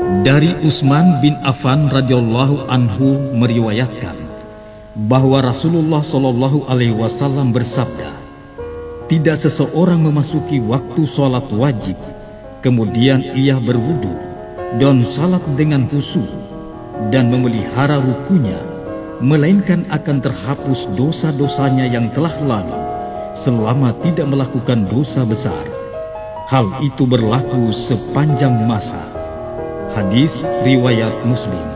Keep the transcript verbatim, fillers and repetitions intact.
Dari Utsman bin Affan radhiyallahu anhu meriwayatkan bahwa Rasulullah shallallahu alaihi wasallam bersabda, tidak seseorang memasuki waktu sholat wajib, kemudian ia berwudu dan salat dengan khusyuk dan memelihara rukunya, melainkan akan terhapus dosa-dosanya yang telah lalu selama tidak melakukan dosa besar. Hal itu berlaku sepanjang masa. Hadis riwayat Muslim.